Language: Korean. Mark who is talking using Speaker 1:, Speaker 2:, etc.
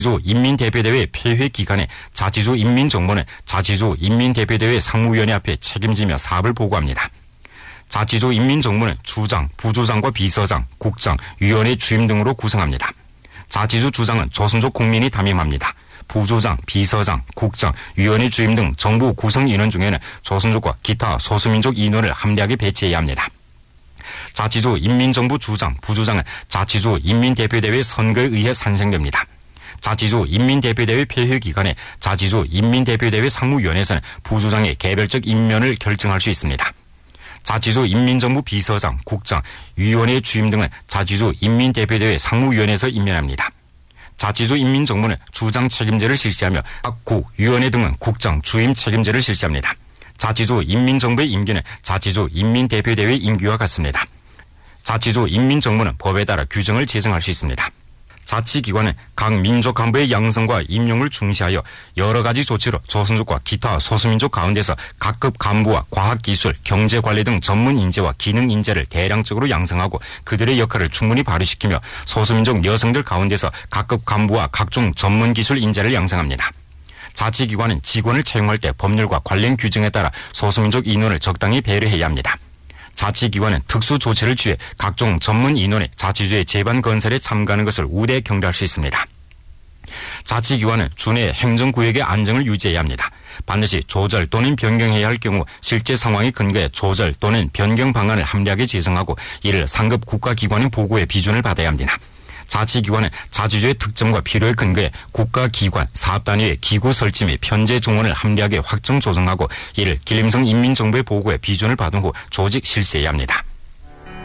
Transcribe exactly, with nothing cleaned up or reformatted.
Speaker 1: 자치주 인민대표대회 폐회 기간에 자치주 인민정부는 자치주 인민대표대회 상무위원회 앞에 책임지며 사업을 보고합니다. 자치주 인민정부는 주장, 부주장과 비서장, 국장, 위원회 주임 등으로 구성합니다. 자치주 주장은 조선족 국민이 담임합니다. 부주장, 비서장, 국장, 위원회 주임 등 정부 구성 인원 중에는 조선족과 기타 소수민족 인원을 합리하게 배치해야 합니다. 자치주 인민정부 주장, 부주장은 자치주 인민대표대회 선거에 의해 산생됩니다. 자치주 인민대표대회 폐회 기간에 자치주 인민대표대회 상무위원회에서는 부주장의 개별적 임면을 결정할 수 있습니다. 자치주 인민정부 비서장, 국장, 위원회 주임 등은 자치주 인민대표대회 상무위원회에서 임면합니다. 자치주 인민정부는 주장 책임제를 실시하며 각 국, 위원회 등은 국장, 주임 책임제를 실시합니다. 자치주 인민정부의 임기는 자치주 인민대표대회 임기와 같습니다. 자치주 인민정부는 법에 따라 규정을 제정할 수 있습니다. 자치기관은 각 민족 간부의 양성과 임용을 중시하여 여러 가지 조치로 조선족과 기타 소수민족 가운데서 각급 간부와 과학기술, 경제관리 등 전문 인재와 기능 인재를 대량적으로 양성하고 그들의 역할을 충분히 발휘시키며 소수민족 여성들 가운데서 각급 간부와 각종 전문기술 인재를 양성합니다. 자치기관은 직원을 채용할 때 법률과 관련 규정에 따라 소수민족 인원을 적당히 배려해야 합니다. 자치기관은 특수 조치를 취해 각종 전문 인원의 자치주의 제반 건설에 참가하는 것을 우대 경례할 수 있습니다. 자치기관은 주내 행정구역의 안정을 유지해야 합니다. 반드시 조절 또는 변경해야 할 경우 실제 상황에 근거해 조절 또는 변경 방안을 합리하게 제정하고 이를 상급 국가기관의 보고에 비준을 받아야 합니다. 자치기관은 자치주의 특성과 필요에 근거해 국가기관, 사업단위의 기구 설치 및 편제 종원을 합리하게 확정 조정하고 이를 길림성 인민정부의 보고에 비준을 받은 후 조직 실시해야 합니다.